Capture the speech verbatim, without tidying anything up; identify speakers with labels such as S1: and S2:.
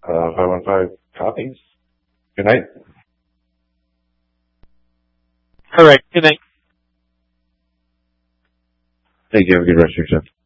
S1: uh, five one five copies. Good night.
S2: All right. Good night.
S1: Thank you. Have a good rest of your shift.